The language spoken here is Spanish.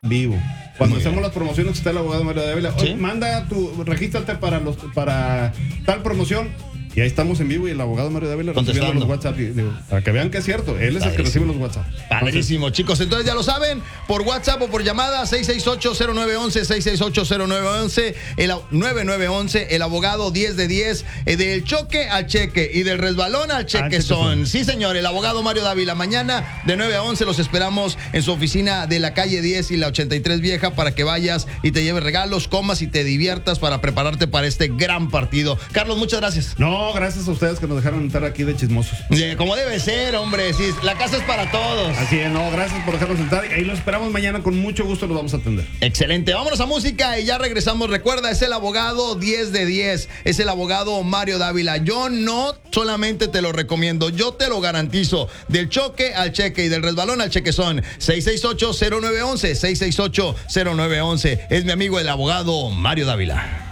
vivo. Cuando hacemos las promociones está el abogado Mario Dávila. ¿Sí? Oye, regístrate para tal promoción. Y ahí estamos en vivo y el abogado Mario Dávila recibiendo los WhatsApp. Para que vean que es cierto, él es el que recibe los WhatsApp. Padrísimo, chicos. Entonces ya lo saben, por WhatsApp o por llamada, 668-0911, 668-0911, el 9911, el abogado 10 de 10, del choque al cheque y del resbalón al cheque son. Sí, señor, el abogado Mario Dávila. Mañana de 9 a 11 los esperamos en su oficina de la calle 10 y la 83 Vieja para que vayas y te lleves regalos, comas y te diviertas para prepararte para este gran partido. Carlos, muchas gracias. No, gracias a ustedes que nos dejaron estar aquí de chismosos. Como debe ser, hombre. Sí, la casa es para todos. Así es, no, gracias por dejarnos entrar. Y ahí los esperamos mañana, con mucho gusto los vamos a atender. Excelente, vámonos a música y ya regresamos. Recuerda, es el abogado 10 de 10, es el abogado Mario Dávila. Yo no solamente te lo recomiendo, yo te lo garantizo. Del choque al cheque y del resbalón al cheque son 668-0911, 668-0911. Es mi amigo el abogado Mario Dávila.